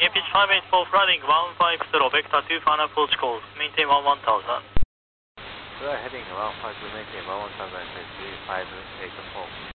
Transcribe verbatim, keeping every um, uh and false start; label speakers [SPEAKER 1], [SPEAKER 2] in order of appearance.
[SPEAKER 1] Pitch five eight four running one five zero, vector two final approach call, maintain one one thousand.
[SPEAKER 2] We are heading one five zero, maintain one one thousand, five eight four.